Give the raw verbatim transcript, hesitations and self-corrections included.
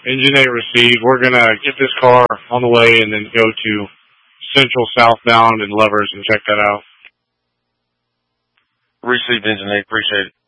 Engine eight received. We're going to get this car on the way and then go to Central southbound and Lovers and check that out. Received, Engine eight. Appreciate it.